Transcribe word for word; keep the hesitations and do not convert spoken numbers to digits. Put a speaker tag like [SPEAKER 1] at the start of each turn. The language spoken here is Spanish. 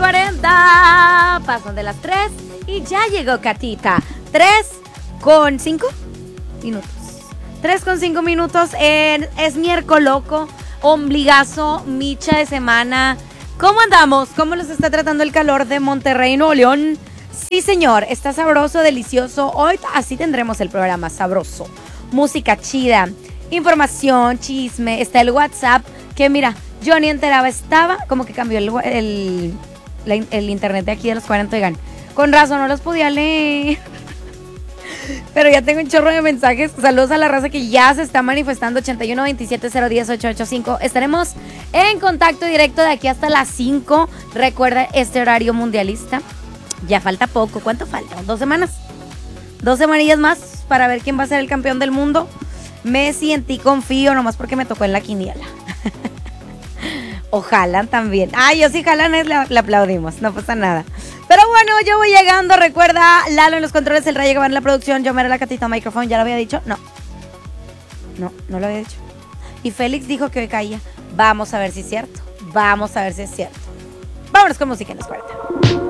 [SPEAKER 1] cuarenta. Pasan de las tres y ya llegó Catita. tres con cinco minutos. tres con cinco minutos. En, es miércoles loco. Ombligazo, micha de semana. ¿Cómo andamos? ¿Cómo los está tratando el calor de Monterrey, Nuevo León? Sí, señor, está sabroso, delicioso. Hoy así tendremos el programa sabroso. Música chida, información, chisme. Está el WhatsApp, que mira, yo ni enteraba. Estaba como que cambió el, el, la, el internet de aquí de los cuarenta. Oigan, con razón no los podía leer. Pero ya tengo un chorro de mensajes. Saludos a la raza que ya se está manifestando. Ochenta y uno, veintisiete, cero diez, ocho ocho cinco. Estaremos en contacto directo de aquí hasta las cinco. Recuerda este horario mundialista. Ya falta poco. ¿Cuánto falta? ¿Dos semanas? Dos semanillas más para ver quién va a ser el campeón del mundo. Messi, en ti confío, nomás porque me tocó en la quiniela. O Haaland también. Ay, yo sí, Haaland es, le, le aplaudimos. No pasa nada. Pero bueno, yo voy llegando. Recuerda, Lalo en los controles, el Rayo Gavan en la producción. Yo me era la Catita micrófono. ¿Ya lo había dicho? No. No, no lo había dicho. Y Félix dijo que hoy caía. Vamos a ver si es cierto. Vamos a ver si es cierto. Vámonos con música en los cuarenta.